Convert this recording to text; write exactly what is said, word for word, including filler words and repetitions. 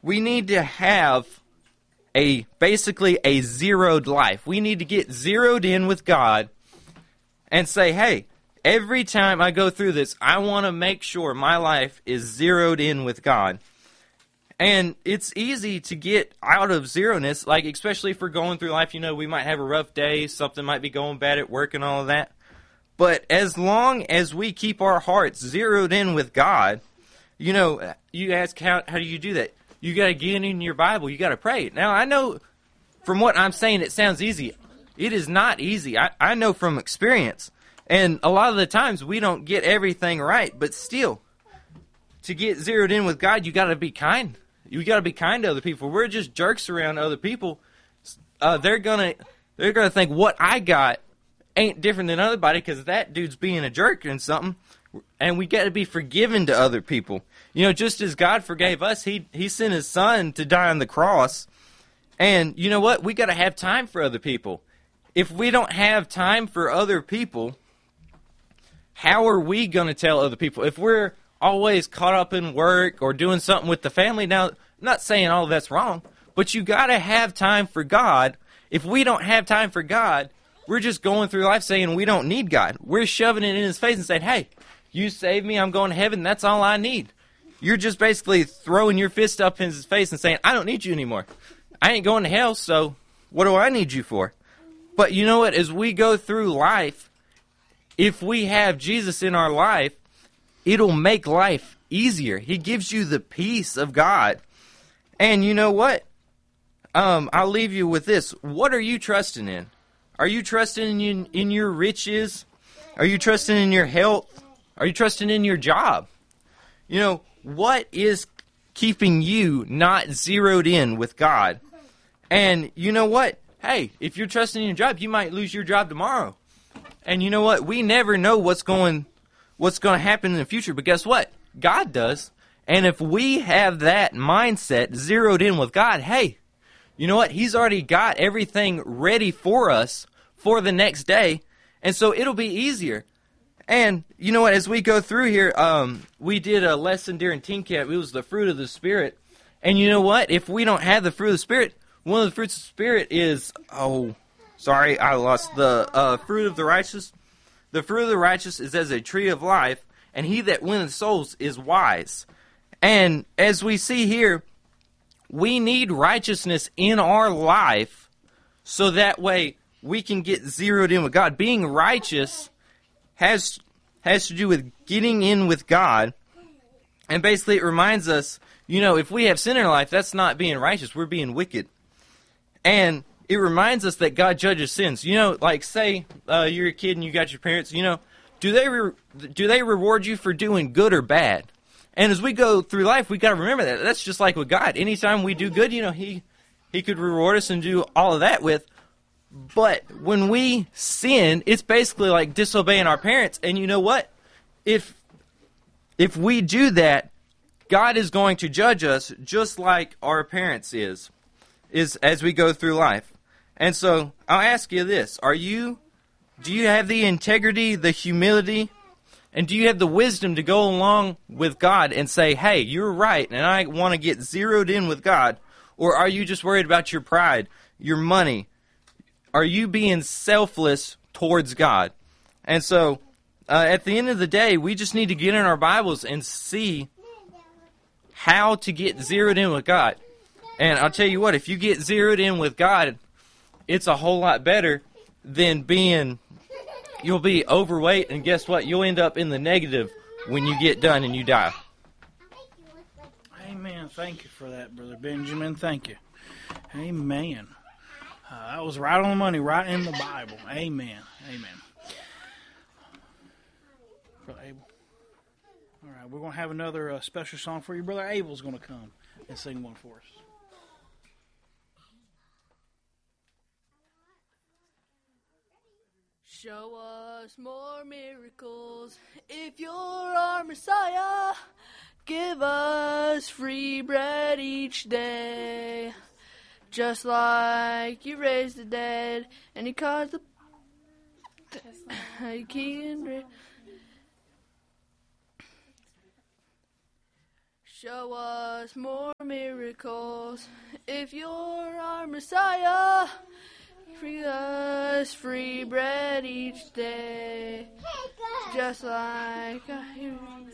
we need to have a basically a zeroed life. We need to get zeroed in with God and say, hey, every time I go through this, I want to make sure my life is zeroed in with God. And it's easy to get out of zeroness, like especially if we're going through life, you know, we might have a rough day, something might be going bad at work and all of that. But as long as we keep our hearts zeroed in with God, you know, you ask, how, how do you do that? You got to get in your Bible. You got to pray. Now, I know from what I'm saying, it sounds easy. It is not easy. I, I know from experience. And a lot of the times we don't get everything right. But still, to get zeroed in with God, you got to be kind. You got to be kind to other people. We're just jerks around other people. Uh, they're gonna they're gonna think what I got ain't different than other because that dude's being a jerk and something. And we got to be forgiven to other people. You know, just as God forgave us, He He sent His Son to die on the cross. And you know what? We got to have time for other people. If we don't have time for other people, how are we going to tell other people? If we're always caught up in work or doing something with the family, now, I'm not saying all of that's wrong, but you got to have time for God. If we don't have time for God, we're just going through life saying we don't need God. We're shoving it in His face and saying, hey, you saved me, I'm going to heaven, that's all I need. You're just basically throwing your fist up in His face and saying, I don't need you anymore. I ain't going to hell, so what do I need you for? But you know what? As we go through life, if we have Jesus in our life, it'll make life easier. He gives you the peace of God. And you know what? Um, I'll leave you with this. What are you trusting in? Are you trusting in, in your riches? Are you trusting in your health? Are you trusting in your job? You know, what is keeping you not zeroed in with God? And you know what? Hey, if you're trusting in your job, you might lose your job tomorrow. And you know what? We never know what's going what's going to happen in the future. But guess what? God does. And if we have that mindset zeroed in with God, hey, you know what? He's already got everything ready for us for the next day. And so it'll be easier. And you know what? As we go through here, um, we did a lesson during Teen Camp. It was the fruit of the Spirit. And you know what? If we don't have the fruit of the Spirit, one of the fruits of the Spirit is, oh, sorry, I lost the uh, fruit of the righteous. The fruit of the righteous is as a tree of life, and he that winneth souls is wise. And as we see here, we need righteousness in our life so that way we can get zeroed in with God. Being righteous has has to do with getting in with God. And basically it reminds us, you know, if we have sin in our life, that's not being righteous. We're being wicked. And it reminds us that God judges sins. You know, like say uh, you're a kid and you got your parents, you know, do they re- do they reward you for doing good or bad? And as we go through life, we got to remember that. That's just like with God. Anytime we do good, you know, he he could reward us and do all of that with. But when we sin, it's basically like disobeying our parents. And you know what? If if we do that, God is going to judge us just like our parents is, is as we go through life. And so I'll ask you this. Are you, do you have the integrity, the humility, and do you have the wisdom to go along with God and say, hey, you're right, and I want to get zeroed in with God? Or are you just worried about your pride, your money? Are you being selfless towards God? And so, uh, at the end of the day, we just need to get in our Bibles and see how to get zeroed in with God. And I'll tell you what, if you get zeroed in with God, it's a whole lot better than being, you'll be overweight, and guess what? You'll end up in the negative when you get done and you die. Amen. Thank you for that, Brother Benjamin. Thank you. Amen. Uh, that was right on the money, right in the Bible. Amen. Amen. Brother Abel. All right, we're going to have another uh, special song for you. Brother Abel's going to come and sing one for us. Show us more miracles if you're our Messiah. Give us free bread each day. Just like you raised the dead and you caused the Show us more miracles. If you're our Messiah, free us free bread each day. Just like a